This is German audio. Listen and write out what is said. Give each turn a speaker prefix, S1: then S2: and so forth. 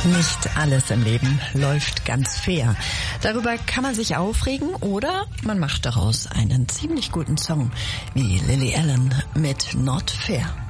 S1: Nicht alles im Leben läuft ganz fair. Darüber kann man sich aufregen oder man macht daraus einen ziemlich guten Song wie Lily Allen mit Not Fair.